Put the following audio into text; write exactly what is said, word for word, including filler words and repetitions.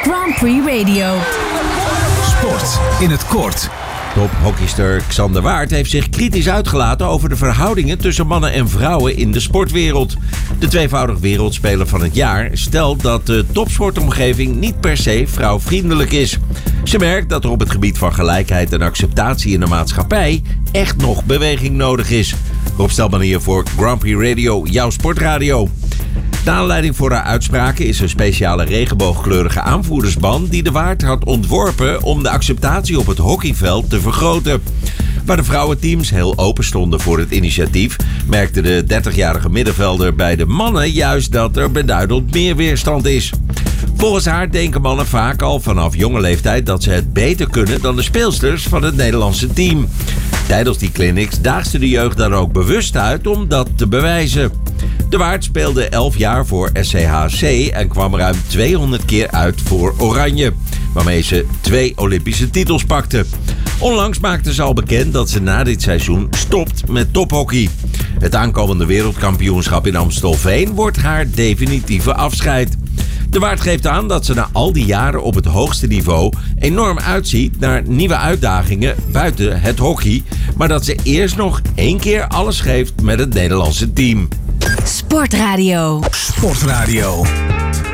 Grand Prix Radio. Sport in het kort. Tophockeyster Xander Waard heeft zich kritisch uitgelaten over de verhoudingen tussen mannen en vrouwen in de sportwereld. De tweevoudig wereldspeler van het jaar stelt dat de topsportomgeving niet per se vrouwvriendelijk is. Ze merkt dat er op het gebied van gelijkheid en acceptatie in de maatschappij echt nog beweging nodig is. Rob Stelman hier voor Grand Prix Radio, jouw sportradio. De aanleiding voor haar uitspraken is een speciale regenboogkleurige aanvoerdersband die de Waard had ontworpen om de acceptatie op het hockeyveld te vergroten. Waar de vrouwenteams heel open stonden voor het initiatief, merkte de dertigjarige middenvelder bij de mannen juist dat er beduidend meer weerstand is. Volgens haar denken mannen vaak al vanaf jonge leeftijd dat ze het beter kunnen dan de speelsters van het Nederlandse team. Tijdens die clinics daagde de jeugd dan ook bewust uit om dat te bewijzen. De Waard speelde elf jaar voor S C H C en kwam ruim tweehonderd keer uit voor Oranje, waarmee ze twee Olympische titels pakte. Onlangs maakte ze al bekend dat ze na dit seizoen stopt met tophockey. Het aankomende wereldkampioenschap in Amstelveen wordt haar definitieve afscheid. De Waard geeft aan dat ze na al die jaren op het hoogste niveau enorm uitziet naar nieuwe uitdagingen buiten het hockey, maar dat ze eerst nog één keer alles geeft met het Nederlandse team. Sportradio. Sportradio.